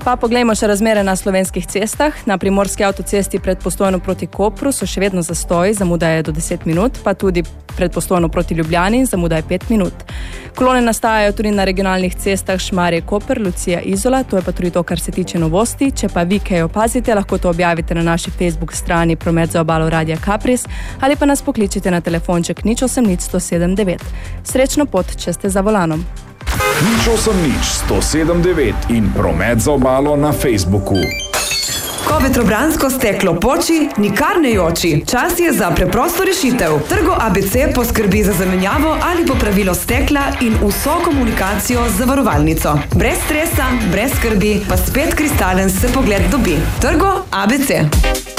Pa poglejmo še razmere na slovenskih cestah. Na primorski avtocesti pred Postojno proti Kopru so še vedno zastoji, zamuda je do 10 minut, pa tudi pred Postojno proti Ljubljani, zamuda je 5 minut. Kolone nastajajo tudi na regionalnih cestah Šmarje-Koper, Lucija-Izola, to je pa tudi to, kar se tiče novosti. Če pa vi kaj opazite, lahko to objavite na naši Facebook strani Promet za obalo Radia Kapris ali pa nas pokličite na telefonček 08 179. Srečno pot, če ste za volanom. 08 179 in Promet za obalo na Facebooku. Ko vetrobransko steklo poči, nikar ne joči. Čas je za preprosto rešitev. Trgo ABC poskrbi za zamenjavo ali popravilo stekla in vso komunikacijo z zavarovalnico. Brez stresa, brez skrbi, pa spet kristalen se pogled dobi. Trgo ABC.